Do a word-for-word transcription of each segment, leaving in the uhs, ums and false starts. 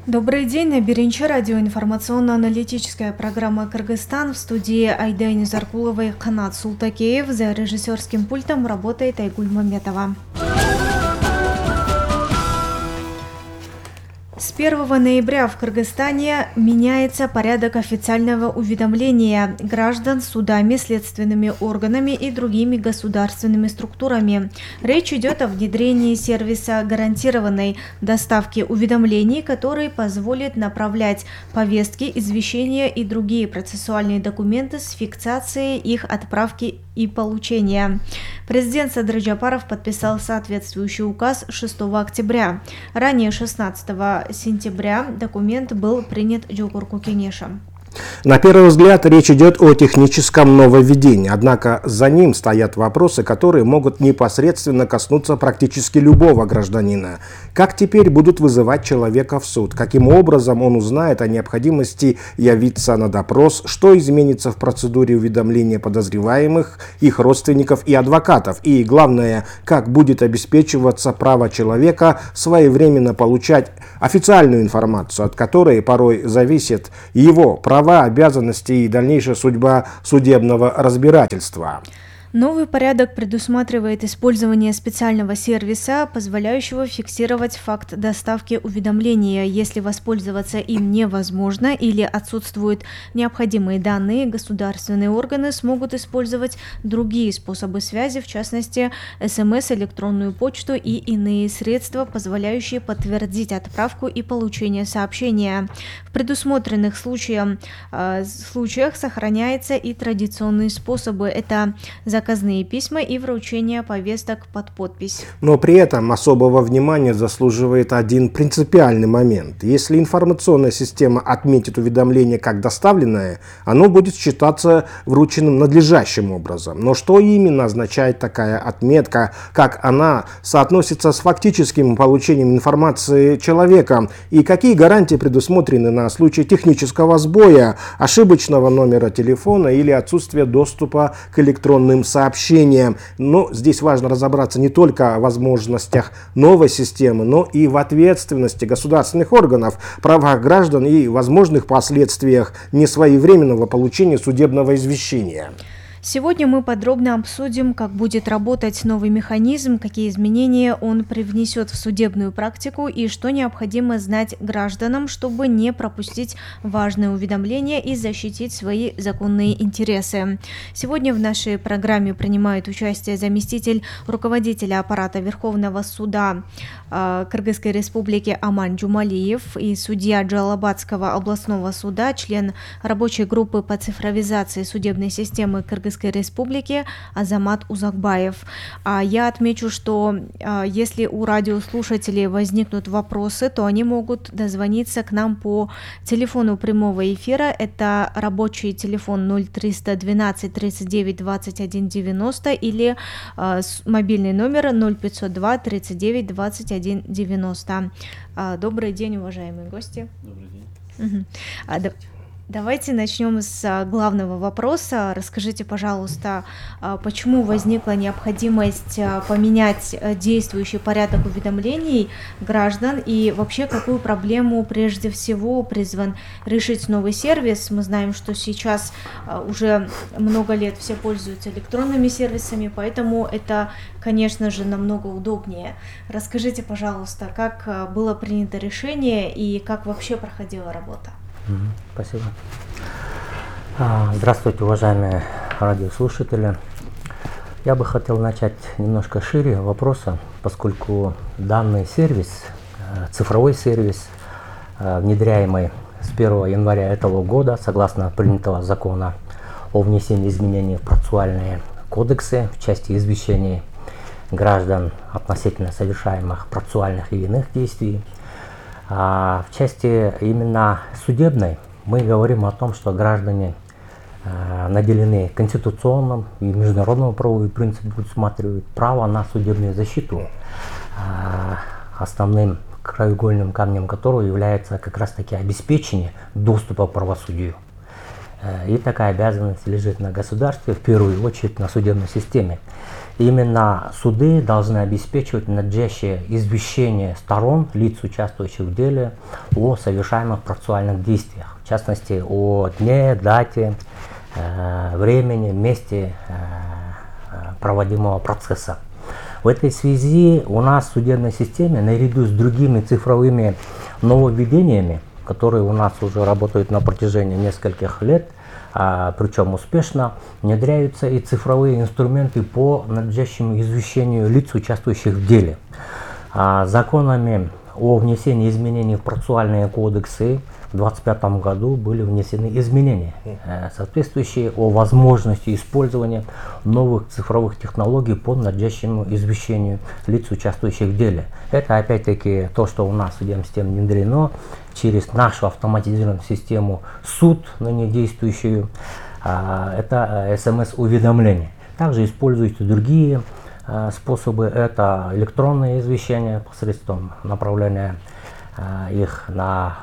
Добрый день, на Беренче радио информационно-аналитическая программа «Кыргызстан». В студии Айдайны Заркулова и Канат Султакеев. За режиссерским пультом работает Айгуль Маметова. С первого ноября в Кыргызстане меняется порядок официального уведомления граждан судами, следственными органами и другими государственными структурами. Речь идет о внедрении сервиса гарантированной доставки уведомлений, который позволит направлять повестки, извещения и другие процессуальные документы с фиксацией их отправки и получения. Президент Садыр Джапаров подписал соответствующий указ шестого октября. Ранее, шестнадцатого сентября, документ был принят Джокурку Кенешем. На первый взгляд речь идет о техническом нововведении, однако за ним стоят вопросы, которые могут непосредственно коснуться практически любого гражданина. Как теперь будут вызывать человека в суд? Каким образом он узнает о необходимости явиться на допрос? Что изменится в процедуре уведомления подозреваемых, их родственников и адвокатов? И главное, как будет обеспечиваться право человека своевременно получать официальную информацию, от которой порой зависит его право, права, обязанности и дальнейшая судьба судебного разбирательства. Новый порядок предусматривает использование специального сервиса, позволяющего фиксировать факт доставки уведомления. Если воспользоваться им невозможно или отсутствуют необходимые данные, государственные органы смогут использовать другие способы связи, в частности, СМС, электронную почту и иные средства, позволяющие подтвердить отправку и получение сообщения. В предусмотренных случаях, э, случаях сохраняются и традиционные способы. Это заказные письма и вручение повесток под подпись. Но при этом особого внимания заслуживает один принципиальный момент. Если информационная система отметит уведомление как доставленное, оно будет считаться врученным надлежащим образом. Но что именно означает такая отметка, как она соотносится с фактическим получением информации человека и какие гарантии предусмотрены на случай технического сбоя, ошибочного номера телефона или отсутствия доступа к электронным сообщениям. Но здесь важно разобраться не только в возможностях новой системы, но и в ответственности государственных органов, правах граждан и возможных последствиях несвоевременного получения судебного извещения. Сегодня мы подробно обсудим, как будет работать новый механизм, какие изменения он привнесет в судебную практику и что необходимо знать гражданам, чтобы не пропустить важные уведомления и защитить свои законные интересы. Сегодня в нашей программе принимает участие заместитель руководителя аппарата Верховного суда э, Кыргызской Республики Аман Джумалиев и судья Джалабадского областного суда, член рабочей группы по цифровизации судебной системы Кыргызской Республики Азамат Узакбаев. А я отмечу, что а, если у радиослушателей возникнут вопросы, то они могут дозвониться к нам по телефону прямого эфира. Это рабочий телефон ноль триста двенадцать тридцать девять двадцать один девяносто или а, мобильный номер ноль пятьсот два тридцать девять двадцать один девяносто. А, добрый день, уважаемые гости. Добрый день. Угу. А, да. Давайте начнем с главного вопроса. Расскажите, пожалуйста, почему возникла необходимость поменять действующий порядок уведомлений граждан и вообще какую проблему прежде всего призван решить новый сервис? Мы знаем, что сейчас уже много лет все пользуются электронными сервисами, поэтому это, конечно же, намного удобнее. Расскажите, пожалуйста, как было принято решение и как вообще проходила работа? Спасибо. Здравствуйте, уважаемые радиослушатели. Я бы хотел начать немножко шире вопроса, поскольку данный сервис, цифровой сервис, внедряемый с первого января этого года, согласно принятого закона о внесении изменений в процессуальные кодексы в части извещений граждан относительно совершаемых процессуальных и иных действий, в части именно судебной мы говорим о том, что граждане наделены конституционным и международным правовым принципом, предусматривают право на судебную защиту, основным краеугольным камнем которого является как раз таки обеспечение доступа к правосудию. И такая обязанность лежит на государстве, в первую очередь на судебной системе. именно суды должны обеспечивать надлежащее извещение сторон, лиц, участвующих в деле, о совершаемых процессуальных действиях, в частности, о дне, дате, э, времени, месте э, проводимого процесса. В этой связи у нас в судебной системе, наряду с другими цифровыми нововведениями, которые у нас уже работают на протяжении нескольких лет, а, причем успешно, внедряются и цифровые инструменты по надлежащему извещению лиц, участвующих в деле. А, законами о внесении изменений в процессуальные кодексы в две тысячи двадцать пятом году были внесены изменения, э, соответствующие о возможности использования новых цифровых технологий по надлежащему извещению лиц, участвующих в деле. Это опять-таки то, что у нас в судебной системе внедрено через нашу автоматизированную систему суд, ныне действующую, э, это эс эм эс-уведомление. Также используются другие э, способы, это электронные извещения посредством направления э, их на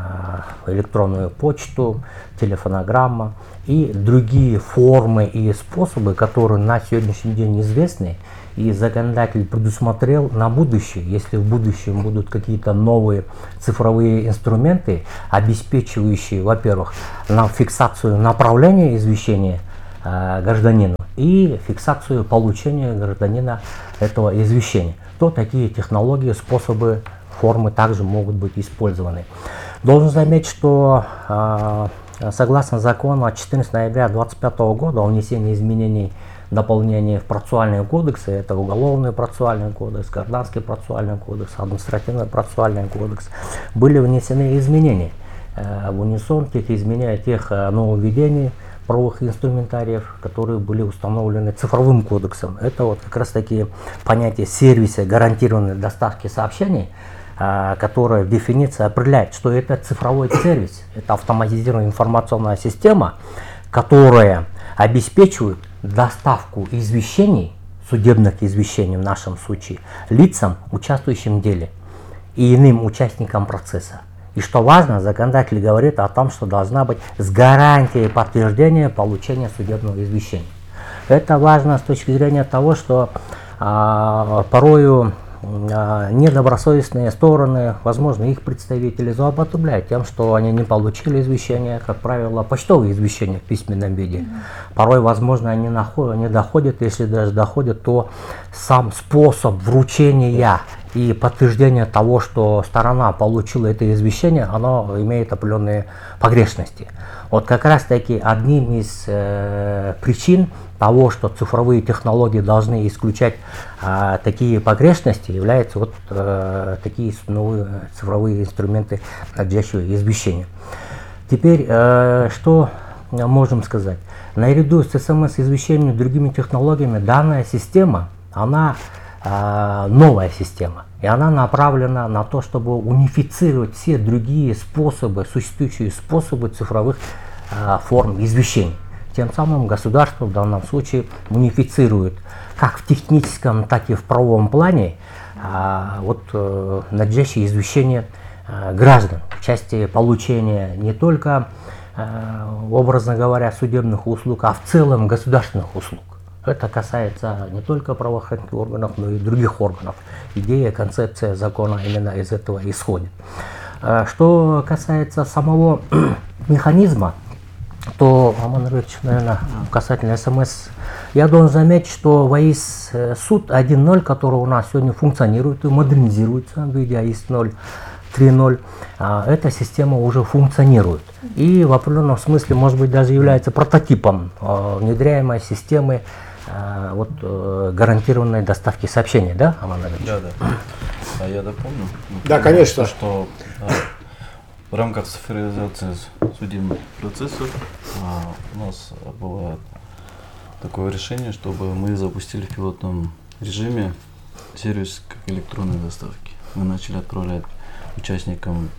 электронную почту, телефонограмма и другие формы и способы, которые на сегодняшний день известны, и законодатель предусмотрел на будущее, если в будущем будут какие-то новые цифровые инструменты, обеспечивающие, во-первых, нам фиксацию направления извещения э, гражданину и фиксацию получения гражданина этого извещения, то такие технологии, способы, формы также могут быть использованы. Должен заметить, что э, согласно закону от четырнадцатого ноября две тысячи двадцать пятого года о внесении изменений, дополнений в процессуальные кодексы, это уголовный процессуальный кодекс, гражданский процессуальный кодекс, административный процессуальный кодекс, были внесены изменения э, в унисон тех изменений, тех э, нововведений правовых инструментариев, которые были установлены цифровым кодексом. Это вот как раз таки понятие сервиса гарантированной доставки сообщений, которая в дефиниции определяет, что это цифровой сервис, это автоматизированная информационная система, которая обеспечивает доставку извещений, судебных извещений в нашем случае, лицам, участвующим в деле и иным участникам процесса. И что важно, законодатель говорит о том, что должна быть с гарантией подтверждения получения судебного извещения. Это важно с точки зрения того, что а, порою недобросовестные стороны, возможно, их представители злоупотребляют тем, что они не получили извещения, как правило, почтовые извещения в письменном виде. Mm-hmm. Порой, возможно, они не доходят, если даже доходят, то сам способ вручения и подтверждения того, что сторона получила это извещение, оно имеет определенные погрешности. Вот как раз таки одним из э, причин того, что цифровые технологии должны исключать э, такие погрешности, являются вот э, такие новые цифровые инструменты надлежащего извещения. Теперь, э, что можем сказать? Наряду с эс эм эс-извещением и другими технологиями, данная система, она э, новая система. И она направлена на то, чтобы унифицировать все другие способы, существующие способы цифровых э, форм извещений. Тем самым государство в данном случае унифицирует как в техническом, так и в правовом плане э, вот, э, надлежащее извещение э, граждан в части получения не только, э, образно говоря, судебных услуг, а в целом государственных услуг. Это касается не только правоохранительных органов, но и других органов. Идея, концепция закона именно из этого исходит. Что касается самого механизма, то, Роман Андреевич, наверное, касательно эс эм эс, я должен заметить, что ВАИС суд один ноль, который у нас сегодня функционирует и модернизируется в виде АИС ноль три ноль, эта система уже функционирует. И в определенном смысле, может быть, даже является прототипом внедряемой системы вот, гарантированной доставки сообщений, да, Роман Андреевич? Да, да. А я дополню. Да, конечно. Что а, в рамках цифровизации судебных процессов а, у нас было такое решение, чтобы мы запустили в пилотном режиме сервис как электронной доставки. Мы начали отправлять участникам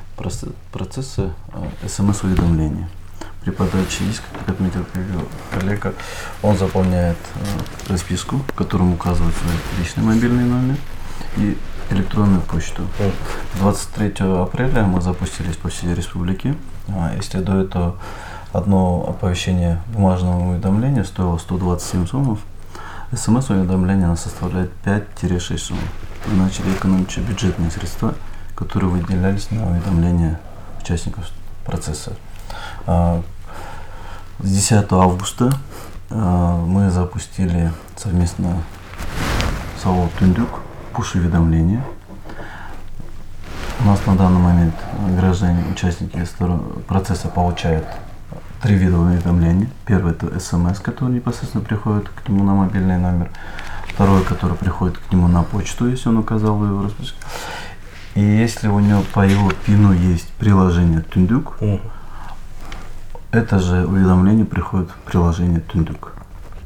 процесса эс эм эс-уведомления. При подаче иска, как отметил коллега, он заполняет э, расписку, в котором указывает свой личный мобильный номер и электронную почту. двадцать третьего апреля мы запустились по всей республике. А, если до этого одно оповещение бумажного уведомления стоило сто двадцать семь сомов, СМС-уведомление она составляет пять-шесть сумм. Мы начали экономить бюджетные средства, которые выделялись на уведомления участников процесса. С десятого августа мы запустили совместно с АО «Түндүк» пуш-уведомления. У нас на данный момент граждане, участники процесса получают три вида уведомлений. Первый — это СМС, который непосредственно приходит к нему на мобильный номер. Второй, который приходит к нему на почту, если он указал его расписку. И если у него по его пину есть приложение «Түндүк», mm. это же уведомление приходит в приложение «Түндүк».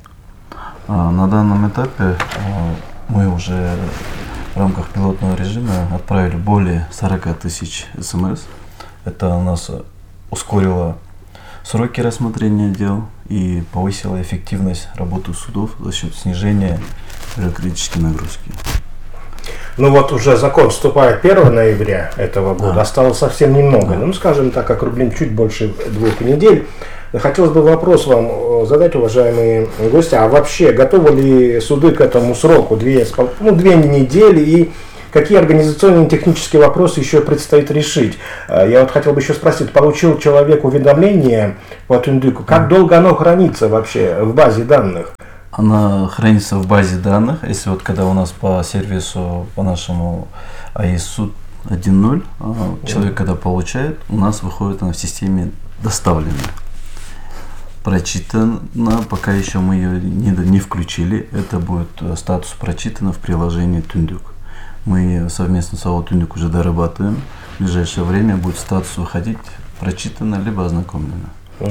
А на данном этапе а, мы уже в рамках пилотного режима отправили более сорока тысяч СМС. Это у нас ускорило сроки рассмотрения дел и повысило эффективность работы судов за счет снижения бюрократической нагрузки. Ну вот уже закон вступает первого ноября этого года, да. Осталось совсем немного, да. Ну скажем так, округлим чуть больше двух недель. Хотелось бы вопрос вам задать, уважаемые гости, а вообще готовы ли суды к этому сроку, две, ну, две недели, и какие организационные и технические вопросы еще предстоит решить? Я вот хотел бы еще спросить, получил человек уведомление по Түндүку, как долго оно хранится вообще в базе данных? Она хранится в базе данных. Если вот когда у нас по сервису, по нашему АИС суд один ноль, человек когда получает, у нас выходит она в системе доставлена. Прочитана, пока еще мы ее не, не включили, это будет статус прочитано в приложении «Түндүк». Мы совместно с АО «Түндүк» уже дорабатываем. В ближайшее время будет статус выходить прочитано либо ознакомлено.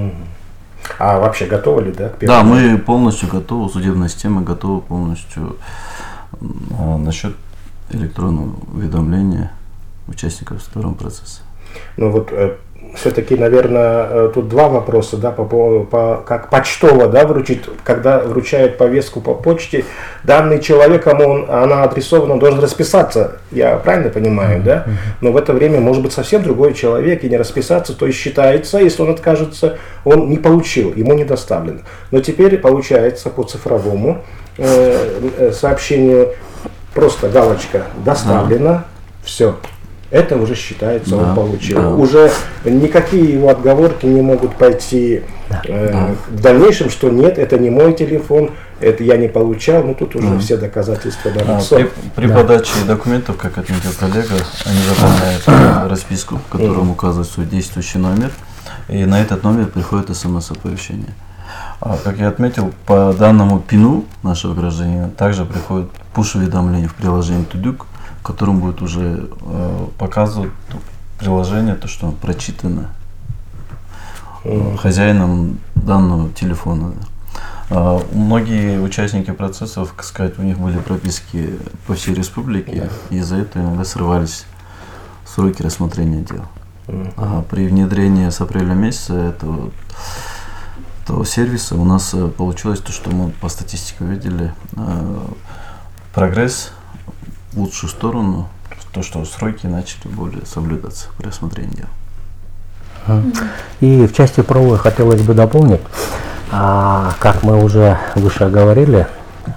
А вообще готовы ли, да? Да, мы полностью готовы, судебная система готова полностью а, насчет электронного уведомления участников второго процесса. Ну вот э, все-таки, наверное, э, тут два вопроса, да, по, по, как почтово, да, вручить, когда вручает повестку по почте, данный человек, кому он, она адресована, он должен расписаться, я правильно понимаю, mm-hmm. да? Но в это время может быть совсем другой человек и не расписаться, то есть считается, если он откажется, он не получил, ему не доставлено. Но теперь получается по цифровому э, сообщению просто галочка «доставлено», mm-hmm. все. Это уже считается, да, он получил. Да. Уже никакие его отговорки не могут пойти да. э, да. в дальнейшем, что нет, это не мой телефон, это я не получал, но тут уже да. все доказательства налицо. А, при при да. подаче документов, как отметил коллега, они заполняют расписку, в котором указывает свой действующий номер, и на этот номер приходит смс-оповещение. А, как я отметил, по данному пину нашего гражданина также приходит пуш-уведомление в приложении «Түндүк», в котором будет уже э, показывать приложение, то, что прочитано э, хозяином данного телефона. Э, многие участники процессов, так сказать, у них были прописки по всей республике, и из-за этого иногда срывались сроки рассмотрения дел. А при внедрении с апреля месяца этого, этого сервиса у нас получилось то, что мы по статистике увидели э, прогресс в лучшую сторону, то, что сроки начали более соблюдаться при рассмотрении дел. И в части правовой хотелось бы дополнить, а, как мы уже выше говорили,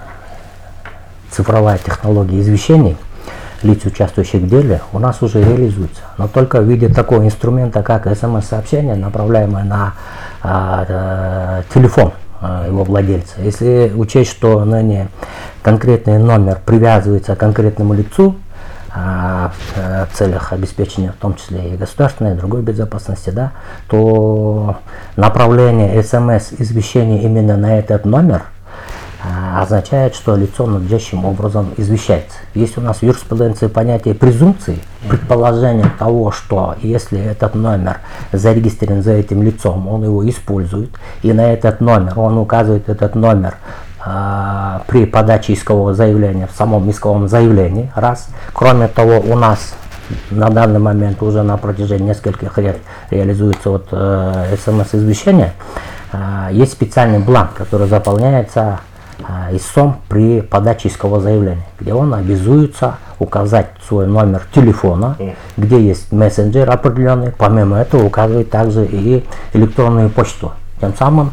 цифровая технология извещений лиц, участвующих в деле, у нас уже реализуется, но только в виде такого инструмента, как смс-сообщение, направляемое на а, а, телефон его владельца. Если учесть, что ныне конкретный номер привязывается к конкретному лицу а, в целях обеспечения, в том числе и государственной, и другой безопасности, да, то направление смс-извещения именно на этот номер а, означает, что лицо надлежащим образом извещается. Есть у нас в юриспруденции понятие презумпции, предположение того, что если этот номер зарегистрирован за этим лицом, он его использует, и на этот номер, он указывает этот номер а, при подаче искового заявления в самом исковом заявлении, раз. Кроме того, у нас на данный момент уже на протяжении нескольких лет реализуется вот э, смс-извещение, э, есть специальный бланк, который заполняется истцом при подаче искового заявления, где он обязуется указать свой номер телефона, mm. где есть мессенджер определенный, помимо этого указывает также и электронную почту. Тем самым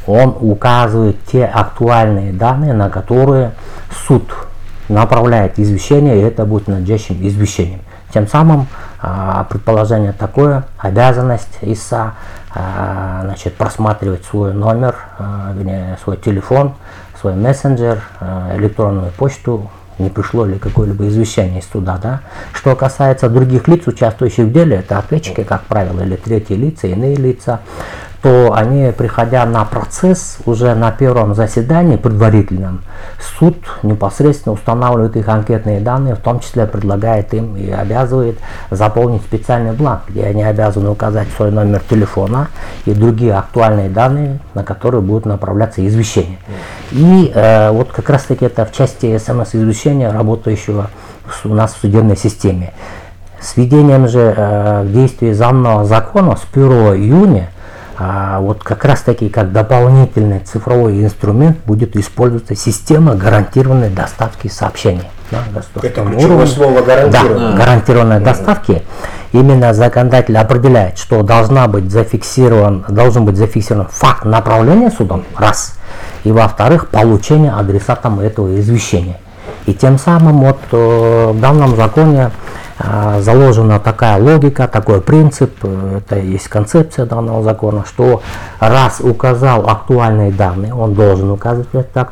он указывает те актуальные данные, на которые суд направляет извещение, и это будет надлежащим извещением. Тем самым предположение такое, обязанность ИСА значит, просматривать свой номер, свой телефон, свой мессенджер, электронную почту, не пришло ли какое-либо извещение из суда. Да? Что касается других лиц, участвующих в деле, это ответчики, как правило, или третьи лица, иные лица, то они, приходя на процесс, уже на первом заседании предварительном, суд непосредственно устанавливает их анкетные данные, в том числе предлагает им и обязывает заполнить специальный бланк, где они обязаны указать свой номер телефона и другие актуальные данные, на которые будут направляться извещения. И э, вот как раз таки это в части смс-извещения, работающего у нас в судебной системе. С введением же э, в действие данного закона с первого июня А вот как раз таки как дополнительный цифровой инструмент будет использоваться система гарантированной доставки сообщений. Да, это ключевое слово гарантированной. Да, гарантированной доставки. Именно законодатель определяет, что должна быть зафиксирован, должен быть зафиксирован факт направления судом, раз, и во-вторых, получение адресатом этого извещения. И тем самым вот в данном законе заложена такая логика, такой принцип, это есть концепция данного закона, что раз указал актуальные данные, он должен указывать это